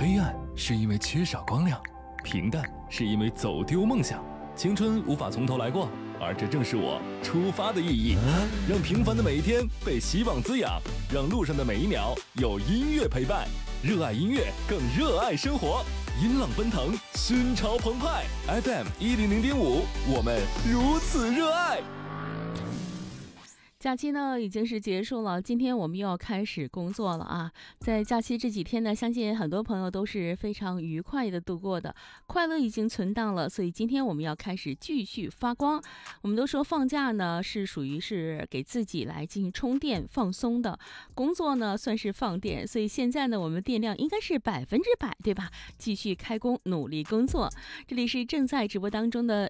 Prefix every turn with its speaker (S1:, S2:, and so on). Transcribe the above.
S1: 黑暗是因为缺少光亮，平淡是因为走丢梦想。青春无法从头来过，而这正是我出发的意义。让平凡的每一天被希望滋养，让路上的每一秒有音乐陪伴。热爱音乐，更热爱生活。音浪奔腾，心潮澎湃。FM 100.5，我们如此热爱。
S2: 假期呢已经是结束了，今天我们又要开始工作了啊！在假期这几天呢，相信很多朋友都是非常愉快的度过的，快乐已经存档了，所以今天我们要开始继续发光。我们都说放假呢是属于是给自己来进行充电放松的，工作呢算是放电，所以现在呢我们电量应该是100%，对吧？继续开工，努力工作。这里是正在直播当中的